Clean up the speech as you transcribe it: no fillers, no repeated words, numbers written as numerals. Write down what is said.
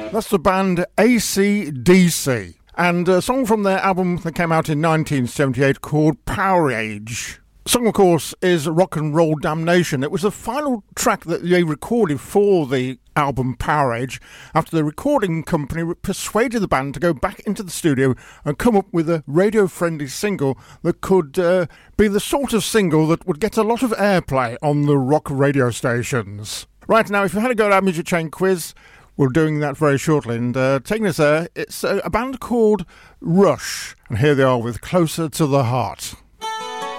That's the band AC/DC, and a song from their album that came out in 1978 called Powerage. The song, of course, is Rock and Roll Damnation. It was the final track that they recorded for the album Powerage after the recording company persuaded the band to go back into the studio and come up with a radio-friendly single that could be the sort of single that would get a lot of airplay on the rock radio stations. Right, now, if you had a go at our Music Chain quiz, we're doing that very shortly, and taking us there, it's a band called Rush, and here they are with Closer to the Heart.